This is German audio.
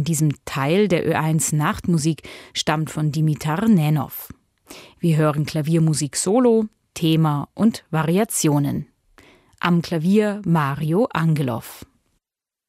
diesem Teil der Ö1 Nachtmusik stammt von Dimitar Nenov. Wir hören Klaviermusik solo, Thema und Variationen. Am Klavier Mario Angelov.